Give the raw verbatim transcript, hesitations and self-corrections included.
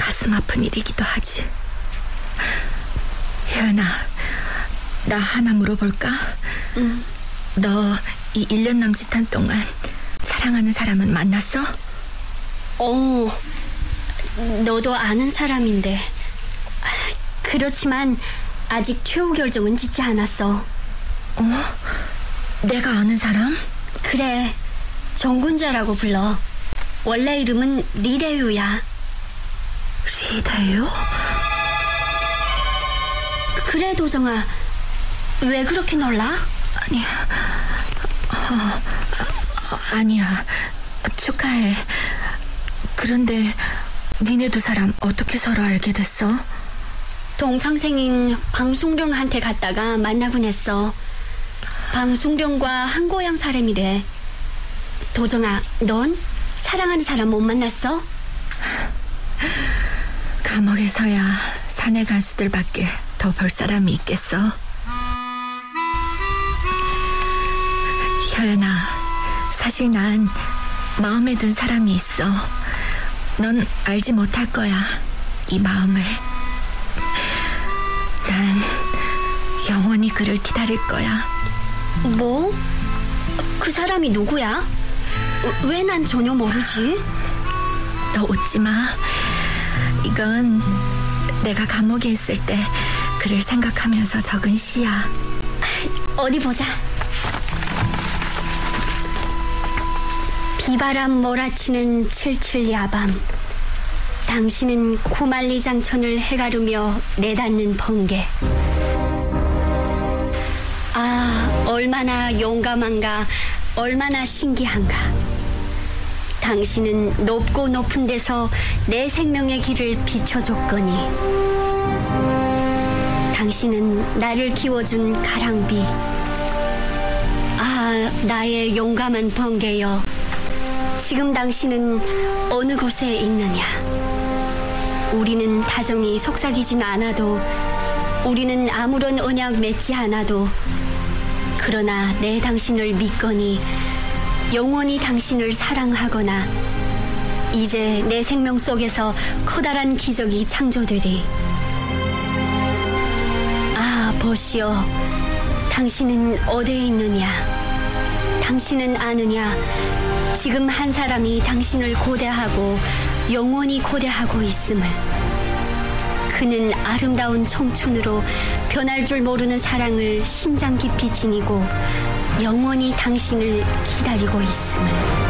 가슴 아픈 일이기도 하지. 혜연아, 나 하나 물어볼까? 응. 너 이 일 년 남짓한 동안 사랑하는 사람은 만났어? 어, 너도 아는 사람인데. 그렇지만 아직 최후 결정은 짓지 않았어. 어? 내가 아는 사람? 그래, 정군자라고 불러. 원래 이름은 리대유야. 리대유? 그래, 도정아. 왜 그렇게 놀라? 아니, 어, 어, 아니야. 축하해. 그런데 니네 두 사람 어떻게 서로 알게 됐어? 동창생인 방송령한테 갔다가 만나곤 했어. 방송령과 한 고향 사람이래. 도정아, 넌 사랑하는 사람 못 만났어? 감옥에서야 사내 간수들밖에 더 볼 사람이 있겠어. 혜연아, 사실 난 마음에 든 사람이 있어. 넌 알지 못할 거야, 이 마음을. 난 영원히 그를 기다릴 거야. 뭐? 그 사람이 누구야? 왜 난 전혀 모르지? 너 웃지 마. 이건 내가 감옥에 있을 때 그를 생각하면서 적은 시야. 어디 보자. 비바람 몰아치는 칠칠 야밤, 당신은 고말리 장천을 해가르며 내닫는 번개. 아, 얼마나 용감한가, 얼마나 신기한가. 당신은 높고 높은 데서 내 생명의 길을 비춰줬거니. 당신은 나를 키워준 가랑비. 아, 나의 용감한 번개여, 지금 당신은 어느 곳에 있느냐. 우리는 다정히 속삭이진 않아도, 우리는 아무런 언약 맺지 않아도, 그러나 내 당신을 믿거니 영원히 당신을 사랑하거나 이제 내 생명 속에서 커다란 기적이 창조되리. 아, 보시오. 당신은 어디에 있느냐. 당신은 아느냐. 지금 한 사람이 당신을 고대하고 영원히 고대하고 있음을. 그는 아름다운 청춘으로 변할 줄 모르는 사랑을 심장 깊이 지니고 영원히 당신을 기다리고 있음을.